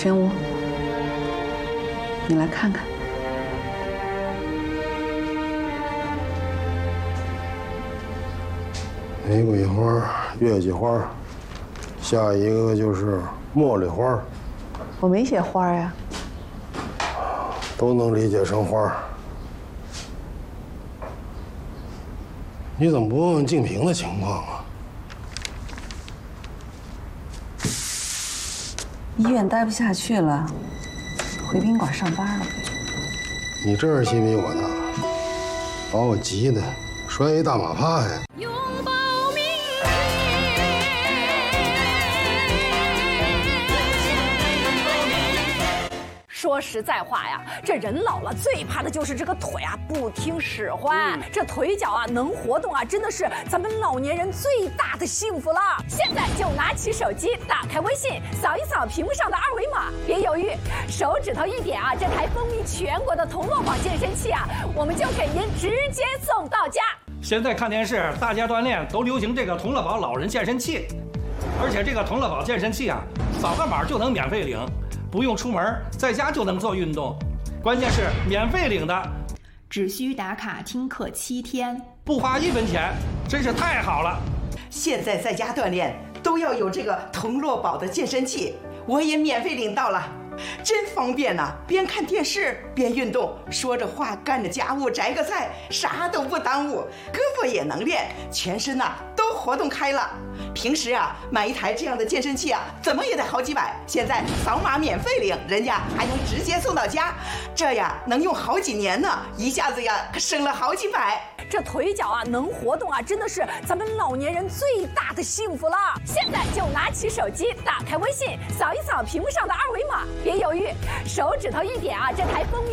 神武，你来看看。 玫瑰花、月季花，下一个就是茉莉花。 我没写花呀。 都能理解成花。你怎么不问问静平的情况啊？ 医院待不下去了，回宾馆上班了。 你这儿心比我大，把我急的摔一大马趴呀！ 拥抱明天。说实在话呀，这人老了最怕的就是这个腿啊不听使唤，这腿脚啊能活动啊，真的是咱们老年人最大的幸福了。现在就拿起手机，打开微信，扫一扫屏幕上的二维码，别犹豫，手指头一点啊，这台风靡全国的同乐宝健身器啊，我们就给您直接送到家。 现在看电视，大家锻炼都流行这个同乐宝老人健身器，而且这个同乐宝健身器啊，扫个码就能免费领。不用出门，在家就能做运动，关键是免费领的， 只需打卡听课7天， 不花1分钱，真是太好了。 现在在家锻炼都要有这个同乐宝的健身器，我也免费领到了，真方便呐！边看电视边运动，说着话干着家务摘个菜，啥都不耽误，胳膊也能练，全身呐都活动开了。平时啊买一台这样的健身器啊，怎么也得好几百，现在扫码免费领，人家还能直接送到家，这呀能用好几年呢，一下子呀可省了好几百。 这腿脚啊能活动啊，真的是咱们老年人最大的幸福了。现在就拿起手机，打开微信，扫一扫屏幕上的二维码，别犹豫，手指头一点啊，这台风靡